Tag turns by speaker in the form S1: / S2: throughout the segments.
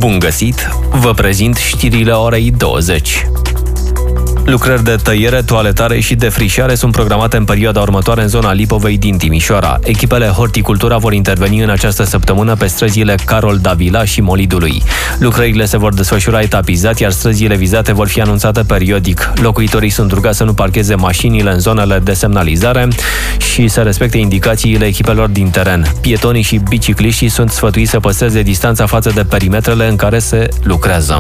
S1: Bun găsit! Vă prezint știrile orei 20. Lucrări de tăiere, toaletare și defrișare sunt programate în perioada următoare în zona Lipovei din Timișoara. Echipele Horticultura vor interveni în această săptămână pe străzile Carol Davila și Molidului. Lucrările se vor desfășura etapizat, iar străzile vizate vor fi anunțate periodic. Locuitorii sunt rugați să nu parcheze mașinile în zonele de semnalizare și să respecte indicațiile echipelor din teren. Pietonii și bicicliștii sunt sfătuiți să păstreze distanța față de perimetrele în care se lucrează.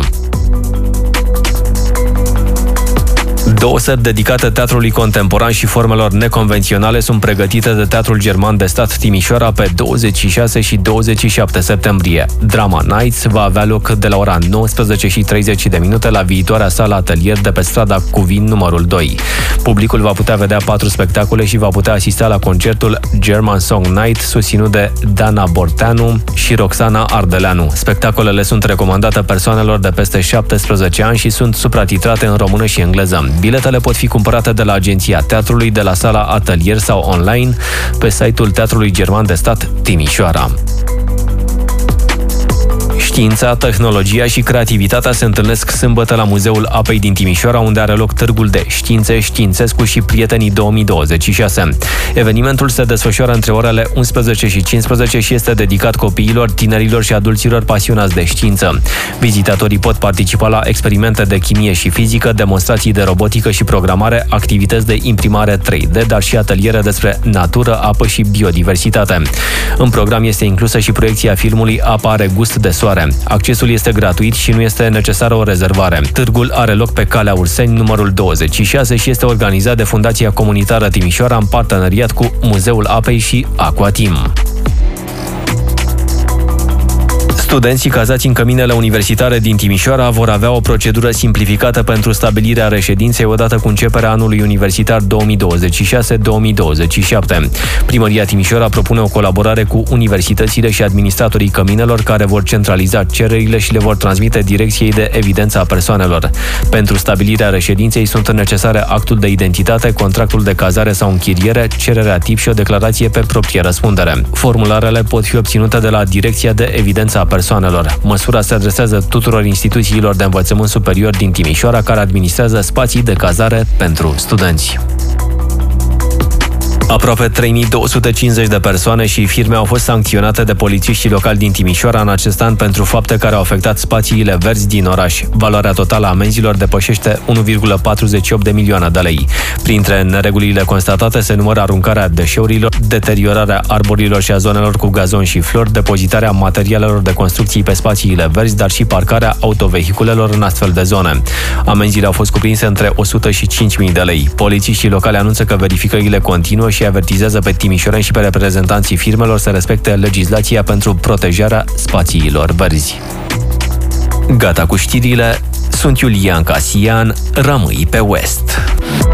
S1: Două seri dedicate teatrului contemporan și formelor neconvenționale sunt pregătite de Teatrul German de Stat Timișoara pe 26 și 27 septembrie. Drama Nights va avea loc de la ora 19:30 la viitoarea sală atelier de pe strada Cuvin numărul 2. Publicul va putea vedea 4 spectacole și va putea asista la concertul German Song Night, susținut de Dana Borteanu și Roxana Ardeleanu. Spectacolele sunt recomandate persoanelor de peste 17 ani și sunt supratitrate în română și engleză. Biletele pot fi cumpărate de la Agenția Teatrului, de la sala Atelier sau online pe site-ul Teatrului German de Stat Timișoara. Știința, tehnologia și creativitatea se întâlnesc sâmbătă la Muzeul Apei din Timișoara, unde are loc târgul de științe, Științescu și Prietenii 2026. Evenimentul se desfășoară între orele 11 și 15 și este dedicat copiilor, tinerilor și adulților pasionați de știință. Vizitatorii pot participa la experimente de chimie și fizică, demonstrații de robotică și programare, activități de imprimare 3D, dar și ateliere despre natură, apă și biodiversitate. În program este inclusă și proiecția filmului Apa are gust de soare. Accesul este gratuit și nu este necesară o rezervare. Târgul are loc pe Calea Urseni, numărul 26 și este organizat de Fundația Comunitară Timișoara în parteneriat cu Muzeul Apei și Aquatim. Studenții cazați în căminele universitare din Timișoara vor avea o procedură simplificată pentru stabilirea reședinței odată cu începerea anului universitar 2026-2027. Primăria Timișoara propune o colaborare cu universitățile și administratorii căminelor, care vor centraliza cererile și le vor transmite Direcției de Evidență a Persoanelor. Pentru stabilirea reședinței sunt necesare actul de identitate, contractul de cazare sau închiriere, cererea tip și o declarație pe proprie răspundere. Formularele pot fi obținute de la Direcția de Evidență a Persoanelor. Măsura se adresează tuturor instituțiilor de învățământ superior din Timișoara care administrează spații de cazare pentru studenți. Aproape 3250 de persoane și firme au fost sancționate de polițiștii locali din Timișoara în acest an pentru fapte care au afectat spațiile verzi din oraș. Valoarea totală a amenzilor depășește 1,48 de milioane de lei. Printre neregulile constatate se numără aruncarea deșeurilor, deteriorarea arborilor și a zonelor cu gazon și flori, depozitarea materialelor de construcții pe spațiile verzi, dar și parcarea autovehiculelor în astfel de zone. Amenziile au fost cuprinse între 100 și 5.000 de lei. Polițiștii locali anunță că verificările continuă și avertizează pe timișoreni și pe reprezentanții firmelor să respecte legislația pentru protejarea spațiilor verzi. Gata cu știrile, sunt Iulian Casian, rămâi pe West.